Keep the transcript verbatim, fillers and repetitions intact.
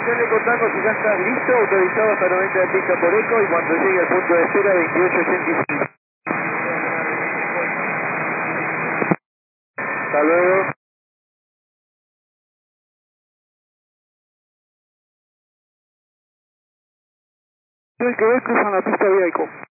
Hacele contando si ya estás listo, autorizado hasta noventa de pista por eco y cuando llegue al punto de espera veintiocho ochenta y cinco. Hasta luego. El que ve cruzan la pista vía eco.